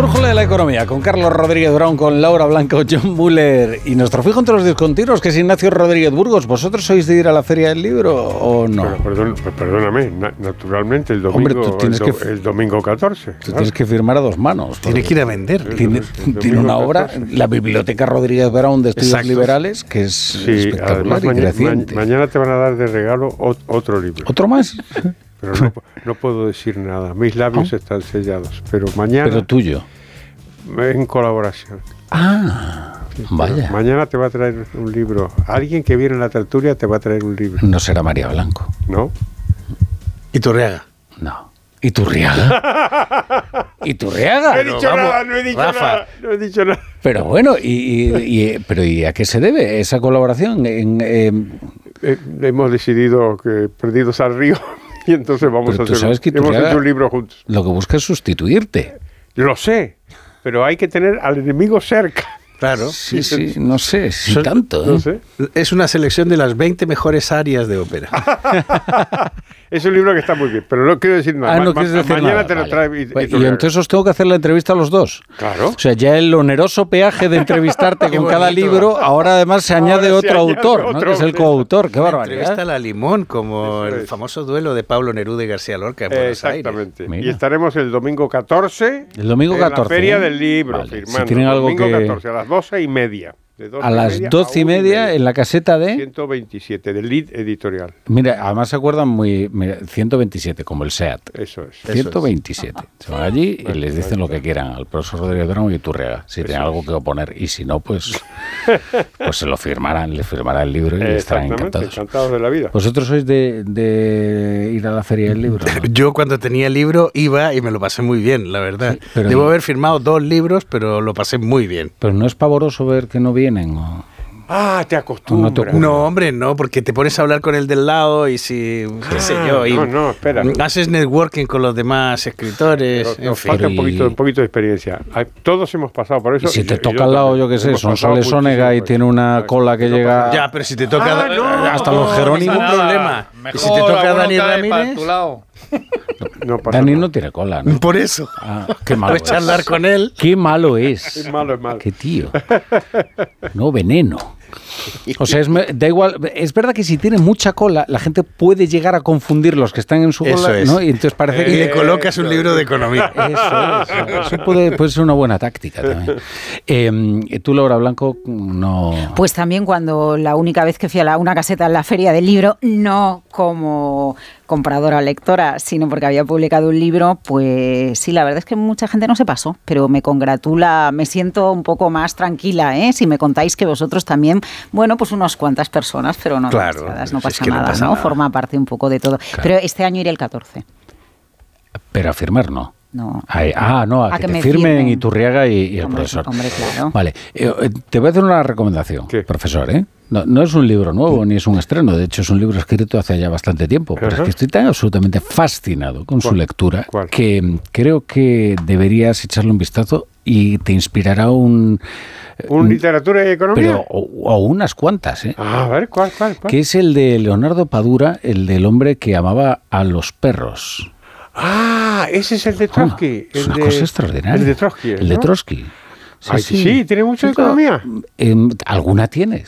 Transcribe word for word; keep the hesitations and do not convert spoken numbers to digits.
Brújula de la economía con Carlos Rodríguez Brown, con Laura Blanco, John Muller y nuestro fijo entre los discontinuos, que es Ignacio Rodríguez Burgos. ¿Vosotros sois de ir a la Feria del Libro o no? Pero, perdón, pues perdóname, na- naturalmente el domingo, Hombre, tú tienes el, do, que, el domingo catorce. Tú claro. tienes que firmar a dos manos. Tiene que ir a vender. Tiene, tiene una obra, la Biblioteca Rodríguez Brown de Estudios Exacto. Liberales, que es Sí, espectacular además y maña- creciente. ma- mañana te van a dar de regalo ot- otro libro. ¿Otro más? Pero no, no puedo decir nada. Mis labios ¿Ah? están sellados. Pero mañana, Pero tuyo. en colaboración. Ah, vaya. Mañana te va a traer un libro. Alguien que viene en la tertulia te va a traer un libro. No será María Blanco. ¿No? Iturriaga. No. ¿Iturriaga? ¿Iturriaga? No he dicho vamos, nada, no he dicho Rafa. nada. No he dicho nada. Pero bueno, y, y- y- pero ¿y a qué se debe esa colaboración? En, em, Eh, hemos decidido que perdidos al río y entonces vamos Pero a tú hacer sabes que hemos Iturriaga- hecho un libro juntos. lo que busca es sustituirte. Lo sé, pero hay que tener al enemigo cerca. Claro. Sí, sí, no sé, si Son- tanto. ¿eh? No sé. Es una selección de las veinte mejores áreas de ópera. Es un libro que está muy bien, pero no quiero decir nada. Ah, Ma- no ma- quieres decir mañana nada, te lo vale. trae. Y, Pues, y tú y le- entonces os tengo que hacer la entrevista a los dos. Claro. O sea, ya el oneroso peaje de entrevistarte Qué con cada bonito. libro, ahora además se Ahora añade se otro añade autor, ¿no? otro Que es el autor. coautor. Qué Entrevista a barbaridad. la Limón, como Eso el es. famoso duelo de Pablo Neruda y García Lorca en Buenos Aires. Exactamente. Mira. Y estaremos el domingo catorce. El domingo en catorce, la Feria ¿eh? del Libro, Vale. firmando. Si tienen algo domingo que- catorce, a las doce y media. De doce A las media doce y una media en la caseta de... ciento veintisiete, del Lead Editorial. Mira, además se acuerdan muy... Mira, ciento veintisiete, como el SEAT. Eso es. ciento veintisiete. Se van allí y Vale, les dicen vale. lo que quieran al profesor Rodríguez Brown y Iturriaga, si tienen algo que oponer. Y si no, pues, pues se lo firmarán, les firmará el libro y estarán Exactamente, encantados. encantados de la vida. ¿Vosotros sois de, de ir a la Feria del Libro? ¿No? Yo cuando tenía el libro iba y me lo pasé muy bien, la verdad. Sí, pero- Debo haber firmado dos libros, pero lo pasé muy bien. Pero no es pavoroso ver que no vienen. ¿O? Ah, te No te acostumbras. ocurre. No, hombre, no, porque te pones a hablar con el del lado y si, qué sé Ah, yo, y no, no, espera. haces networking con los demás escritores, Pero en nos fin. falta un y- poquito, un poquito de experiencia. Hay- Todos hemos pasado por eso. Y si te yo- toca yo al lado, también. yo qué sé, Hemos son pasado Sales Onega y muchísimo tiene por una eso. cola que No llega pasa Ya, pero si te toca Ah, no, hasta los Jerónimos. ningún problema. Y Mejor, si te toca alguno Dani cae para Ramírez, tu lado. nada. No pasa Dani nada. no tiene cola, ¿no? por eso. Ah, qué malo Puedes charlar es. con él. Qué malo es. Es malo, es malo. Qué tío. No, veneno. O sea, es, me- da igual. Es verdad que si tiene mucha cola, la gente puede llegar a confundir los que están en su Eso cola, es. ¿no? Y entonces parece Y que... le colocas un libro de economía. Eso, es, eso puede, puede ser una buena táctica también. Eh, tú, Laura Blanco, no... Pues también cuando la única vez que fui a la- una caseta en la Feria del Libro, no como compradora o lectora, sino porque había publicado un libro, pues sí, la verdad es que mucha gente no se pasó, pero me congratula, me siento un poco más tranquila, ¿eh? Si me contáis que vosotros también, bueno, pues unas cuantas personas, pero no Claro, demasiadas, no es pasa que no nada, pasa ¿no? nada. Forma parte un poco de todo. Pero este año iré el catorce. Pero a firmar no. No. Ay, ah, no, a, A que, que te me firmen firmen. Iturriaga y, y el Hombre, profesor. hombre, claro. Vale, eh, eh, te voy a hacer una recomendación, ¿Qué? profesor, ¿eh? No, no es un libro nuevo ni es un estreno, de hecho es un libro escrito hace ya bastante tiempo, pero Ajá. es que estoy tan absolutamente fascinado con su ¿Cuál? lectura ¿Cuál? que mm, creo que deberías echarle un vistazo y te inspirará un... ¿Un literatura y economía? Pero, o, o unas cuantas, ¿eh? Ah, a ver, ¿cuál, cuál, cuál? Que es el de Leonardo Padura, el del hombre que amaba a los perros. Ah, ese es el de Trotsky. Ah, es el una de, cosa extraordinaria. El de Trotsky. El de ¿no? Trotsky. Ay, sí, tiene mucho de claro. economía. Em, alguna tienes.